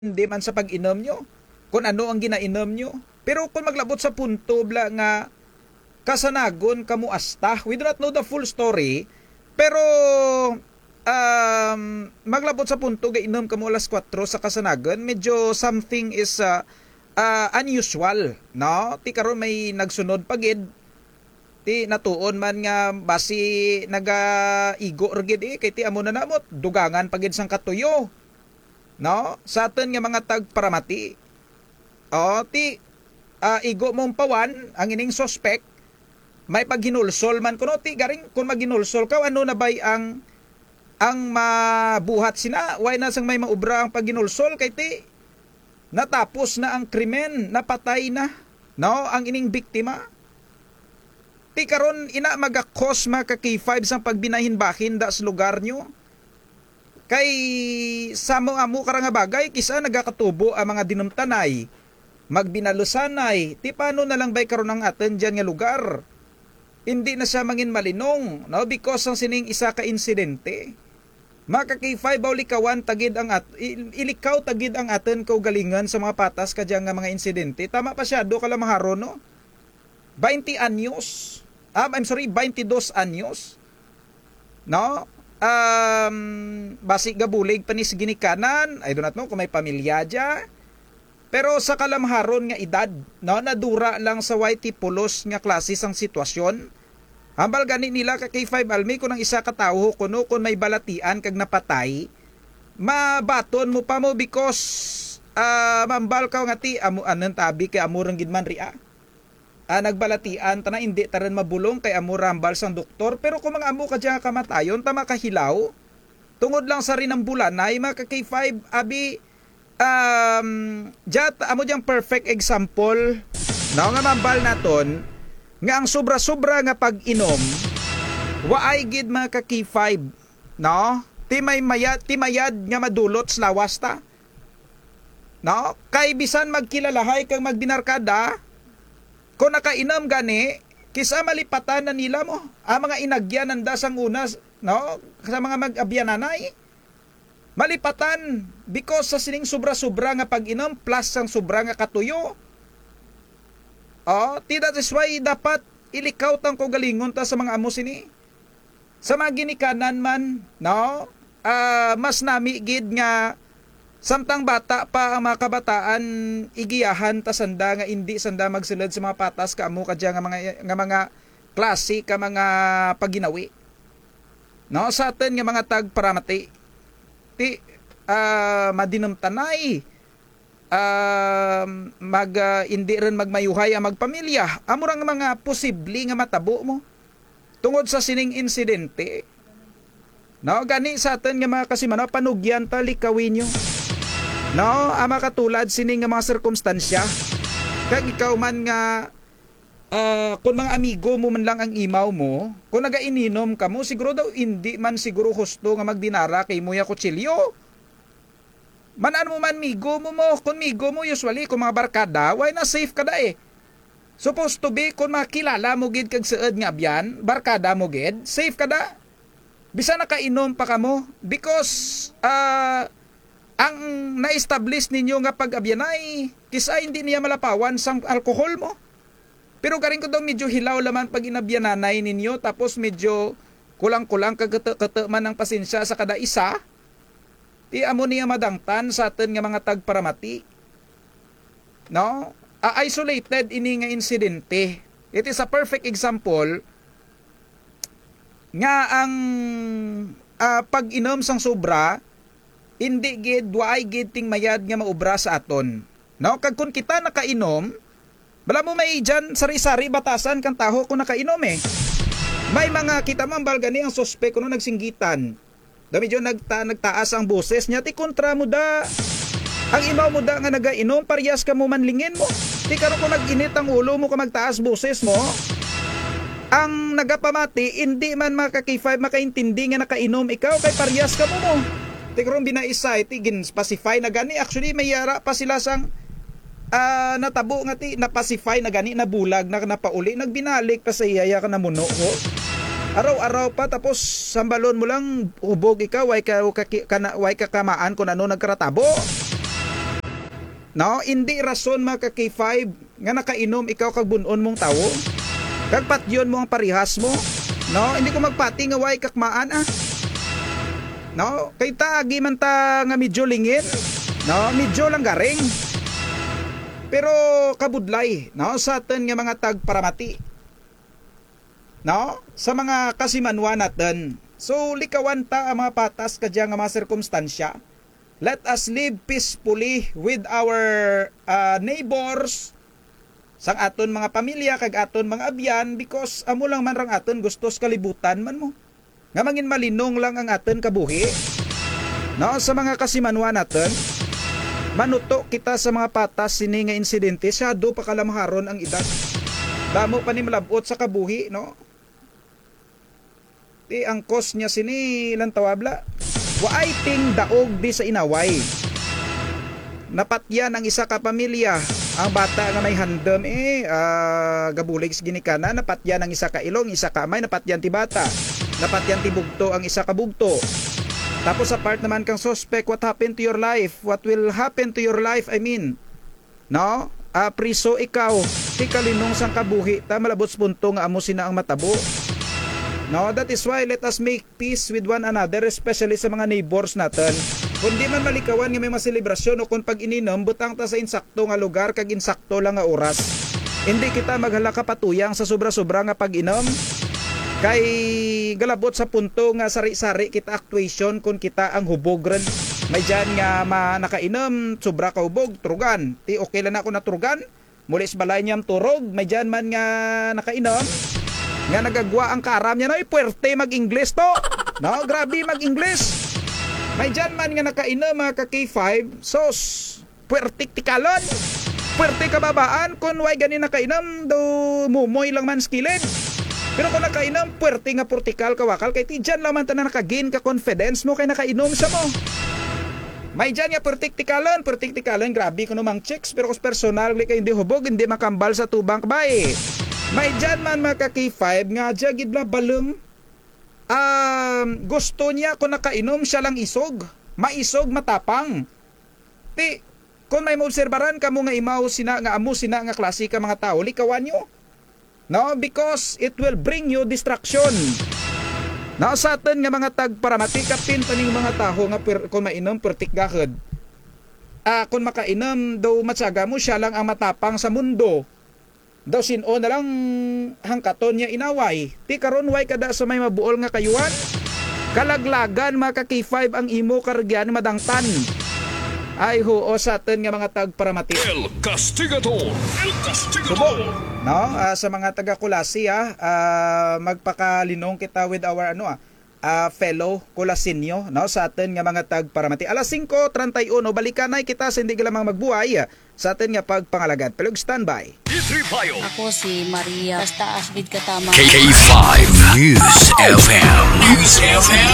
hindi man sa pag-inom nyo, kung ano ang ginainom nyo. Pero kung maglabot sa punto bla nga kasanagon kamo asta, we do not know the full story, pero maglabot sa punto ga inom kamo alas 4 sa kasanagon, medyo something is unusual, no? Ti karon may nagsunod pagid, ti natuon man nga basi naga-igo regid kay ti amo na namot dugangan pagid sang katuyo, no? Sa aton nga mga tagparamati. O ti igo mong pawan ang ining suspect may paghinulsol man kuno ti garing kung maghinulsol ka ano na bay ang mabuhat sina why na sang may maubra ang paghinulsol kay ti natapos na ang krimen, napatay na, no, ang ining biktima. Ti karon ina magakos maka K5 sang pagbinahin-bahin da sa lugar nyo. Kay samo amo karang nga bagay kisa nagakatubo ang mga dinumtanay, magbinalusanay, ti paano na lang bay karon ang aten diyan nga lugar. Hindi na siya mangin malinong, no, because ang sining isa ka insidente. Maka K5 likawan tagid ang ilikaw tagid ang aten ko galingan sa mga patas kadya nga mga insidente. Tama pa siya do kala maharo no. 20 anyos. 22 anyos. No? Basig gabulig panis ginikanan. I do not know kung may pamilya dya. Pero sa kalamharon nga edad, no, nadura lang sa YT pulos nga klase sang sitwasyon. Hambal gani nila ka K5 almi kung ang isa ka tawo kuno kung may balatian kag napatay, mabaton mo pa mo because mambal ka nga ti amo anan tabi kay amurang gidman ria. Nagbalatian tana hindi taran mabulong kay amo rambal sang doktor, pero kung mga amo ka diya kamatayon tama kahilaw tungod lang sa rin ng bulanay maka K5 abi jat amo diyang perfect example na nga mambal naton nga ang sobra-sobra nga pag-inom waay gid mga ka K5, no? Ti mayad nga madulot sa lawas ta, no? Kay bisan magkilalahay kang magbinarkada kung nakainom gani kisa malipatan na nila mo ang mga inagyan nanda sang unas, no? Sa mga mag-abyananay malipatan because sa sining sobra-sobra nga pag-inom plus sang sobra nga katuyo. That is why dapat ilikaw tang kogalingon ta sa mga amo sini. Sa mga ginikanan man, no? Mas nami gid nga samtang bata pa ang mga kabataan igiyahan ta sanda nga hindi sanda magsulod sa mga patas ka amo kadya nga mga klase ka mga paginawi. No, sa atin nga mga tagparamati. Ti madinumtanay hindi rin magmayuhay ang magpamilya. Amurang mga posible nga matabo mo tungod sa sining insidente. No, gani sa atin nga mga kasimano panugyan ta likawin nyo. No, ama katulad sining nga mga sirkumstansya. Kag ikaw man nga kung mga amigo mo man lang ang imaw mo, kung nagaininom ka mo, siguro daw hindi man siguro husto nga magdinara kay Muya Kutsilyo. Manan mo man migo mo, kung migo mo usually kung mga barkada, why na safe ka da Supposed to be kung makilala mo gid kag seed nga abyan, barkada mo gid, safe ka da. Bisa nakainom pa kamo because ang na-establish ninyo nga pag-abyanay, kisa hindi niya malapawan sang alkohol mo. Pero garing ko daw medyo hilaw laman pag inabyananay ninyo, tapos medyo kulang-kulang kagete man ang pasensya sa kada isa. Ti amo niya madangtan sa atin nga mga tagparamati. No? Isolated ini nga insidente. It is a perfect example nga ang pag-inom sang sobra hindi gid waay gid ting mayad nga maubra sa aton. No? Kag kun kita nakainom, bala mo may dyan sari-sari batasan kang taho kung nakainom May mga kita mambal gani ang suspect kuno nagsinggitan. Dami dyan nagtaas ang boses niya. Ti kontra mo da. Ang imaw mo da nga nagainom, parehas ka mo manlingin mo. Ti karon kung nag-init ang ulo mo ka magtaas boses mo, ang nagapamati, hindi man maka-K5 makaintindi nga nakainom ikaw, kay parehas ka mo. Ti karon binaisay, ti gin-pacify na gani. Actually, may yara pa sila sang natabo nga ti na-pacify na gani na bulag na napauli. Nagbinalik pa sa iyaya ka na muno ko. Araw-araw pa tapos sambalon mo lang ubog ikaw way ka kamaan kung ano nagkaratabo. No, hindi rason mga ka-K5 nga nakainom ikaw kag bunon mong tawo. Kag patyon mo ang parihas mo. No, hindi ko magpati nga way kakmaan No, kay agi man ta nga medyo lingin. No, medyo lang garing. Pero kabudlay, no, sa atin nga mga tagparamati. No, sa mga kasimanwa natin. So likawan ta ang mga patas kadya nga mga sirkumstansya. Let us live peacefully with our neighbors, sang aton mga pamilya kag aton mga abyan, because amo lang man rang aton gustos kalibutan man mo. Nga mangin malinong lang ang aton kabuhi. No, sa mga kasimanwa natin, manuto kita sa mga patas sini nga insidente, syado pa kalamharon ang edad. Damo pa ni malabot sa kabuhi, no? Ti ang cause niya sini lang tawabla. Waay ting daog di sa inaway. Napatyan ang isa ka pamilya. Ang bata nga may handom gabulig ginikana, napatyan ang isa ka ilong, isa ka amay, napatyan ti bata. Napatyan ti bugto ang isa ka bugto. Tapos sa part naman kang suspect, what happened to your life? What will happen to your life? I mean, no? Priso ikaw, ti kalinong sang kabuhi, ta malabot punto nga amo sina ang matabo. No, that is why let us make peace with one another, especially sa mga neighbors natin. Kung di man malikawan nga may maselebrasyon o kung pag ininom, butang ta sa insakto nga lugar kag insakto lang nga oras. Hindi kita maghala kapatuyang sa sobra-sobra nga pag-inom. Kay galabot sa punto nga sari-sari kita actuation kung kita ang hubog ren. May dyan nga nakainom, sobra ka hubog, turugan. Ti okay lang ako na turugan, mulis balay niyam turog. May dyan man nga nakainom, nga nagagwa ang karam niya, no, puwerte mag-Ingles to. No, grabe mag-Ingles. May dyan man nga nakainom mga ka-K5, sos, puwertik tikalon. Puwerte kababaan, kung way ganin nakainom, do mumoy lang man skilid. Pero kung nakainom, puwerte nga portikal kawakal, kay ti dyan lang man ta na nakagain ka confidence mo, kay nakainom siya mo. May dyan nga puwertik tikalon, grabe ko namang chicks, pero kung personal, kay hindi hubog, hindi makambal sa tubang kabay. May dyan man mga ka-K5 nga dyan gidla balong gusto niya kung nakainom siya lang isog. Maisog, matapang. Ti, kung may maobserbaran ka mo nga imaw sina, nga amo sina nga klase ka mga tao, likawan nyo. No, because it will bring you distraction. No, sa atin nga mga tagparamati, kapin pa ning mga tao nga kung mainom, pertik gakad. Kung makainom, daw matsaga mo, siya lang ang matapang sa mundo. Daw sino na lang hangkaton niya inaway. Ti karon way kada sa may mabuol nga kayuan. Kalaglagan mga ka-K5 ang imo karagyan madangtan. Ay huo sa atin nga mga tagparamati. El Castigador. Subo, no? Sa mga taga-Kulasi magpakalinong kita with our fellow Kulasinyo, no, sa atin nga mga tagparamati. Alas 5:31 balikanay kita sa hindi lamang magbuhay sa atin nga pagpangalagad. Pelog standby. Ako si Maria. Basta asbid katama. K5 News FM.